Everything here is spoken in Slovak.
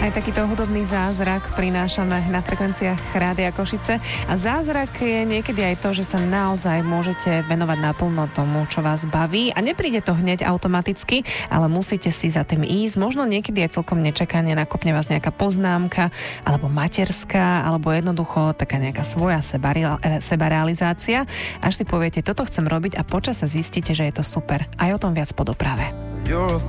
Aj takýto hudobný zázrak prinášame na frekvenciách Rádia Košice. A zázrak je niekedy aj to, že sa naozaj môžete venovať naplno tomu, čo vás baví. A nepríde to hneď automaticky, ale musíte si za tým ísť. Možno niekedy aj celkom nečakane nakopne vás nejaká poznámka, alebo materská, alebo jednoducho taká nejaká svoja sebarealizácia. Až si poviete, toto chcem robiť a počas sa zistíte, že je to super. Aj o tom viac po doprave.